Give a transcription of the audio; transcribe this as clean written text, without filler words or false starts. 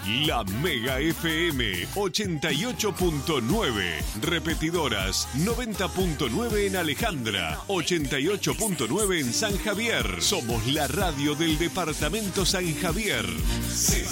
La Mega FM 88.9. Repetidoras 90.9 en Alejandra, 88.9 en San Javier. Somos la radio del departamento San Javier.